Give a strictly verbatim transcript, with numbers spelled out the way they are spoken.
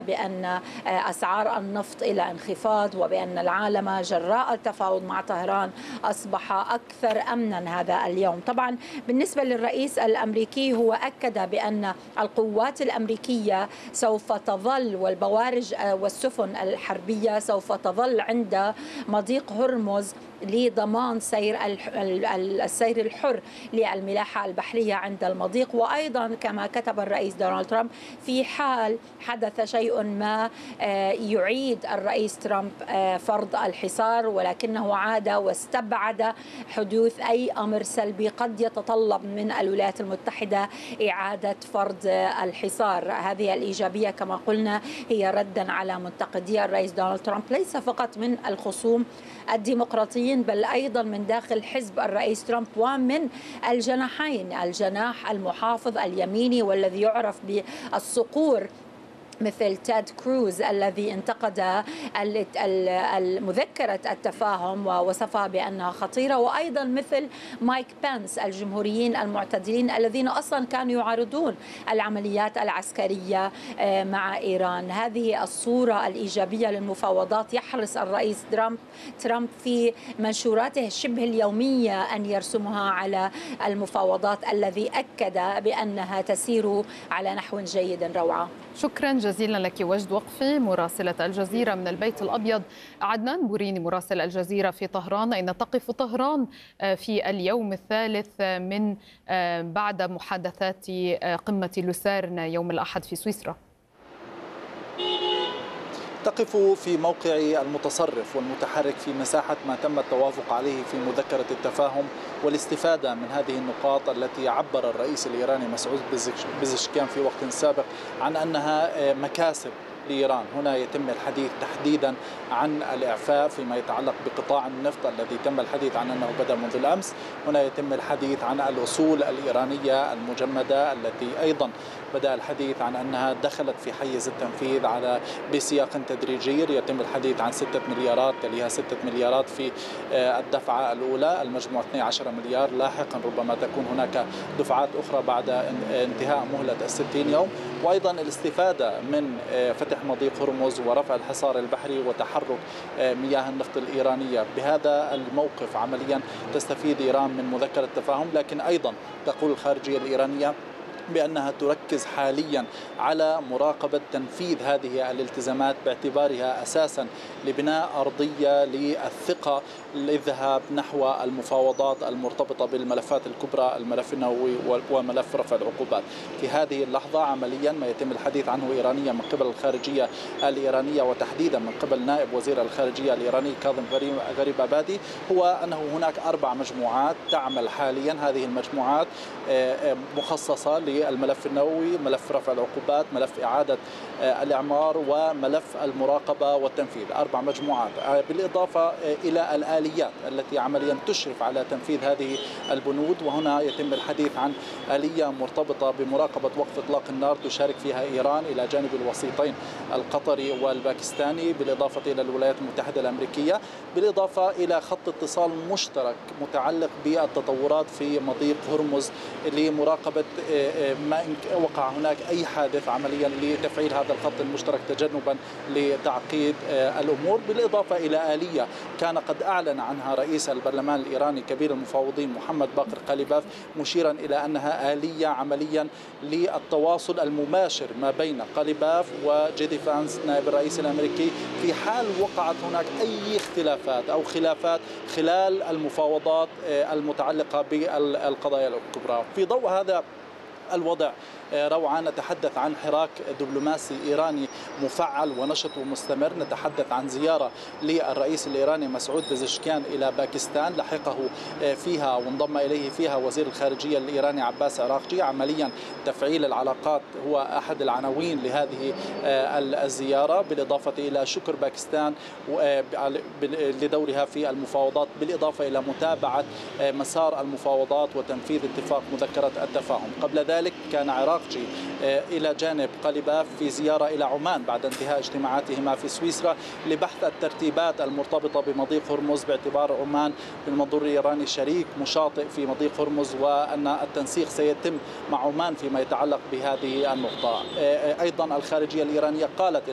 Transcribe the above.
بأن أسعار النفط إلى انخفاض، وبأن العالم جراء التفاوض مع طهران أصبح أكثر أمنا هذا اليوم. طبعا بالنسبة للرئيس الأمريكي هو أكد بأن القوات الأمريكية سوف تظل، والبوارج والسفن الحربية سوف تظل عند مضيق هرمز لضمان سير السير الحر للملاحة البحرية عند المضيق. وأيضا كما كتب الرئيس دونالد ترامب، في حال حدث شيء ما يعيد الرئيس ترامب فرض الحصار، ولكنه عاد واستبعد حدوث أي أمر سلبي قد يتطلب من الولايات المتحدة إعادة فرض الحصار. هذه الإيجابية كما قلنا هي ردا على منتقدي الرئيس دونالد ترامب، ليس فقط من الخصوم الديمقراطيين بل أيضا من داخل حزب الرئيس ترامب ومن الجناحين، الجناح المحافظ اليميني والذي يعرف بالصقور مثل تيد كروز الذي انتقد مذكرة التفاهم ووصفها بأنها خطيرة، وأيضا مثل مايك بنس الجمهوريين المعتدلين الذين أصلا كانوا يعارضون العمليات العسكرية مع إيران. هذه الصورة الإيجابية للمفاوضات يحرص الرئيس ترامب في منشوراته شبه اليومية أن يرسمها على المفاوضات، الذي أكد بأنها تسير على نحو جيد. روعة، شكرا جزيلا لك وجد وقفي مراسلة الجزيرة من البيت الأبيض. عدنان بوريني مراسل الجزيرة في طهران، أين تقف طهران في اليوم الثالث من بعد محادثات قمة لوسيرن يوم الأحد في سويسرا؟ تقف في موقع المتصرف والمتحرك في مساحة ما تم التوافق عليه في مذكرة التفاهم والاستفادة من هذه النقاط التي عبر الرئيس الإيراني مسعود بزشكيان في وقت سابق عن أنها مكاسب لإيران. هنا يتم الحديث تحديدا عن الإعفاء فيما يتعلق بقطاع النفط الذي تم الحديث عن أنه بدأ منذ الأمس. هنا يتم الحديث عن الأصول الإيرانية المجمدة التي أيضا بدأ الحديث عن أنها دخلت في حيز التنفيذ على بسياق تدريجي. يتم الحديث عن ستة مليارات، تليها ستة مليارات في الدفعة الأولى، المجموع اثني عشر مليار. لاحقا ربما تكون هناك دفعات أخرى بعد انتهاء مهلة الستين يوم. وأيضا الاستفادة من فتح مضيق هرمز ورفع الحصار البحري وتحرك مياه النفط الإيرانية. بهذا الموقف عمليا تستفيد إيران من مذكرة التفاهم، لكن أيضا تقول الخارجية الإيرانية بأنها تركز حاليا على مراقبة تنفيذ هذه الالتزامات باعتبارها أساسا لبناء أرضية للثقة للذهاب نحو المفاوضات المرتبطة بالملفات الكبرى، الملف النووي وملف رفع العقوبات. في هذه اللحظة عمليا ما يتم الحديث عنه إيرانيا من قبل الخارجية الإيرانية وتحديدا من قبل نائب وزير الخارجية الإيراني كاظم غريب عبادي هو أنه هناك أربع مجموعات تعمل حاليا. هذه المجموعات مخصصة للملف النووي، ملف رفع العقوبات، ملف إعادة الإعمار، وملف المراقبة والتنفيذ. أربع مجموعات بالإضافة إلى الآليات التي عمليا تشرف على تنفيذ هذه البنود. وهنا يتم الحديث عن آلية مرتبطة بمراقبة وقف إطلاق النار تشارك فيها إيران إلى جانب الوسيطين القطري والباكستاني، بالإضافة إلى الولايات المتحدة الأمريكية، بالإضافة إلى خط اتصال مشترك متعلق بالتطورات في مضيق هرمز لمراقبة ما وقع هناك أي حادث عمليا لتفعيل هذا الخط المشترك تجنبا لتعقيد الأمور. بالإضافة إلى آلية كان قد أعلن عنها رئيس البرلمان الإيراني كبير المفاوضين محمد باقر قليباف، مشيرا إلى أنها آلية عمليا للتواصل المباشر ما بين قليباف وجيدي فانس نائب الرئيس الأمريكي في حال وقعت هناك أي اختلافات أو خلافات خلال المفاوضات المتعلقة بالقضايا الكبرى. في ضوء هذا الوضع روعة نتحدث عن حراك دبلوماسي إيراني مفعل ونشط ومستمر. نتحدث عن زيارة للرئيس الإيراني مسعود بزشكيان إلى باكستان لحقه فيها وانضم إليه فيها وزير الخارجية الإيراني عباس عراقجي. عمليا تفعيل العلاقات هو أحد العناوين لهذه الزيارة، بالإضافة إلى شكر باكستان لدورها في المفاوضات، بالإضافة إلى متابعة مسار المفاوضات وتنفيذ اتفاق مذكرة التفاهم. قبل ذلك كان عراقجي إلى جانب قليباف في زيارة إلى عمان بعد انتهاء اجتماعاتهما في سويسرا لبحث الترتيبات المرتبطة بمضيق هرمز، باعتبار عمان بالمنظور الإيراني شريك مشاطئ في مضيق هرمز، وأن التنسيق سيتم مع عمان فيما يتعلق بهذه النقطة. أيضا الخارجية الإيرانية قالت